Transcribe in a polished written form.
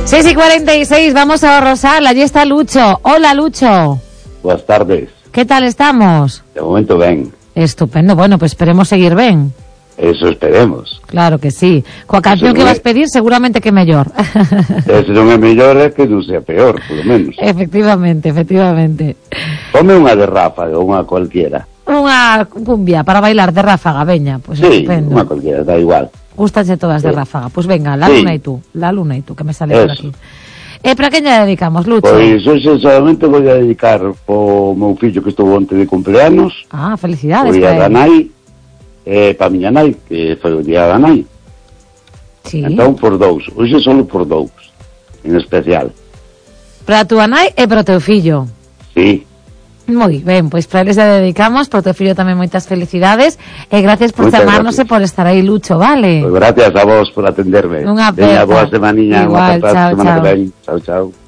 6:46, vamos a Rosal, allí está Lucho. Hola, Lucho. Buenas tardes. ¿Qué tal estamos? De momento ben. Estupendo, bueno, pues esperemos seguir ben. Eso esperemos. Claro que sí. Coa canción que vas pedir, seguramente que mellor. Se non é mellor é que non sea peor, polo menos. Efectivamente. Pome unha de Ráfaga, unha cualquiera. Unha cumbia para bailar de ráfaga, veña, pues Sí, estupendo. unha cualquiera, da igual. Gústanse todas de ráfaga. Pues venga, la luna y tú, que me sale por aquí. ¿Para quen lle dedicamos, Lucho? Pois hoxe solamente vou a dedicar po meu fillo que estou onte de cumpleanos. Ah, felicidades. O día da nai, pa miña nai, que foi o día da nai. Sí. Entón, por dous. Hoxe solo por dous, en especial. Para a túa nai e para o teu fillo. Sí. Moi ben, pois para eles a dedicamos, para o teu fillo tamén moitas felicidades e gracias por chamarnos e por estar aí, Lucho, vale? Pues gracias a vos por atenderme. Unha aperta. Veña, boa semaniña, igual, unha chao, semana chao. que ven. Chao, chao.